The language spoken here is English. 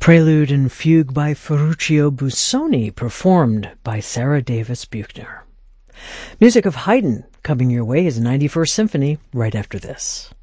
Prelude and Fugue by Ferruccio Busoni, performed by Sarah Davis Buchner. Music of Haydn coming your way is 91st Symphony right after this.